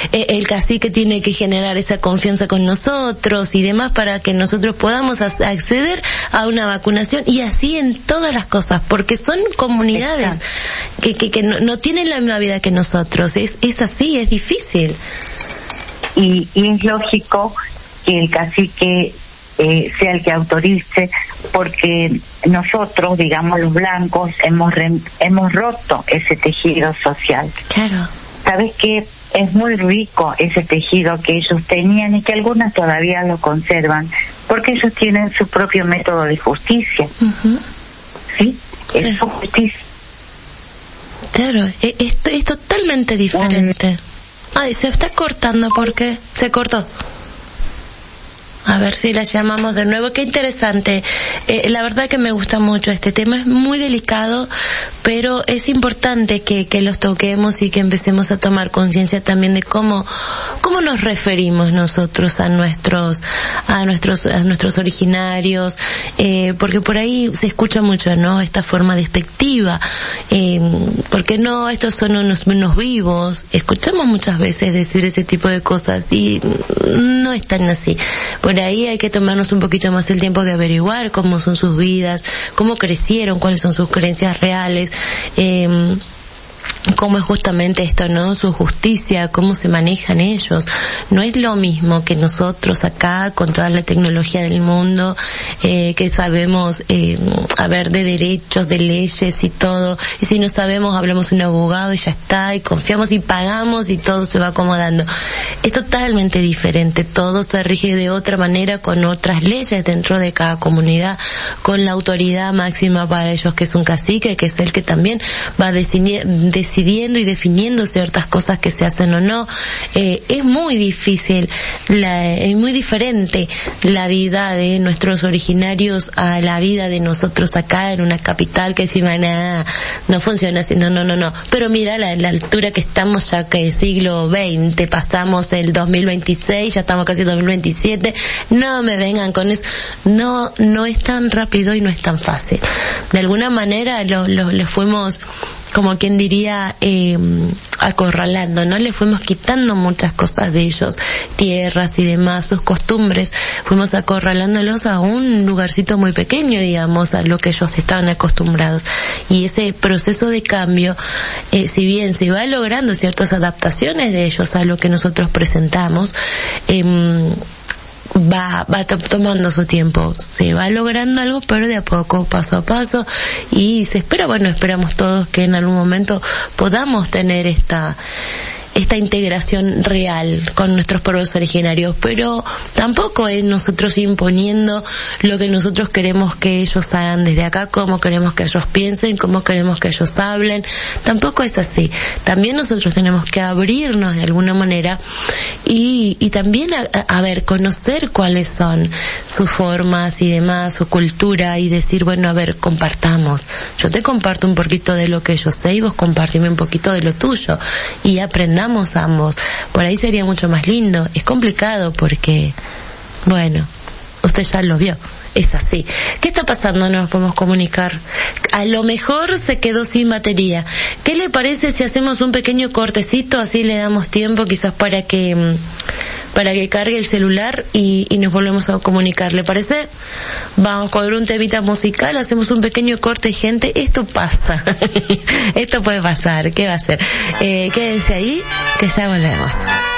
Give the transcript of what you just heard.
el cacique tiene que generar esa confianza con nosotros y demás para que nosotros podamos acceder a una vacunación, y así en todas las cosas, porque son comunidades que no tienen la misma vida que nosotros. Es así, es difícil. Y es lógico que el cacique sea el que autorice, porque nosotros, digamos los blancos, hemos roto ese tejido social. Claro. ¿Sabes qué? Es muy rico ese tejido que ellos tenían y que algunas todavía lo conservan, porque ellos tienen su propio método de justicia. Uh-huh. ¿Sí? Es su justicia. Claro, es totalmente diferente. Ay, se está cortando, ¿por qué? Se cortó. A ver si la llamamos de nuevo. Qué interesante. La verdad que me gusta mucho este tema. Es muy delicado, pero es importante que los toquemos y que empecemos a tomar conciencia también de cómo nos referimos nosotros a nuestros originarios, porque por ahí se escucha mucho, ¿no? Esta forma despectiva, porque no, estos son unos vivos. Escuchamos muchas veces decir ese tipo de cosas y no es tan así. Por ahí hay que tomarnos un poquito más el tiempo de averiguar cómo son sus vidas, cómo crecieron, cuáles son sus creencias reales, cómo es justamente esto, ¿no? Su justicia, cómo se manejan ellos. No es lo mismo que nosotros acá, con toda la tecnología del mundo, que sabemos, de derechos, de leyes y todo. Y si no sabemos, hablamos un abogado y ya está, y confiamos y pagamos y todo se va acomodando. Es totalmente diferente. Todo se rige de otra manera, con otras leyes dentro de cada comunidad, con la autoridad máxima para ellos, que es un cacique, que es el que también va decidiendo y definiendo ciertas cosas que se hacen o no. Es muy difícil, es muy diferente la vida de nuestros originarios a la vida de nosotros acá en una capital, que encima no funciona así, no. Pero mira la altura que estamos, ya que el siglo XX, pasamos el 2026, ya estamos casi en 2027, no me vengan con eso. No es tan rápido y no es tan fácil. De alguna manera lo fuimos, como quien diría, acorralando, ¿no? Le fuimos quitando muchas cosas de ellos, tierras y demás, sus costumbres, fuimos acorralándolos a un lugarcito muy pequeño, digamos, a lo que ellos estaban acostumbrados. Y ese proceso de cambio, si bien se va logrando ciertas adaptaciones de ellos a lo que nosotros presentamos, va tomando su tiempo, se va logrando algo, pero de a poco, paso a paso, y se espera, esperamos todos que en algún momento podamos tener esta integración real con nuestros pueblos originarios, pero tampoco es nosotros imponiendo lo que nosotros queremos que ellos hagan desde acá, cómo queremos que ellos piensen, cómo queremos que ellos hablen. Tampoco es así. También nosotros tenemos que abrirnos de alguna manera y también conocer cuáles son sus formas y demás, su cultura, y decir, compartamos. Yo te comparto un poquito de lo que yo sé y vos compartime un poquito de lo tuyo, y aprendamos ambos. Por ahí sería mucho más lindo. Es complicado porque, usted ya lo vio. Es así. ¿Qué está pasando? No nos podemos comunicar. A lo mejor se quedó sin batería. ¿Qué le parece si hacemos un pequeño cortecito? Así le damos tiempo quizás para que cargue el celular y nos volvemos a comunicar. ¿Le parece? Vamos con un temita musical, hacemos un pequeño corte, gente. Esto pasa. Esto puede pasar. ¿Qué va a hacer? Quédense ahí, que ya volvemos.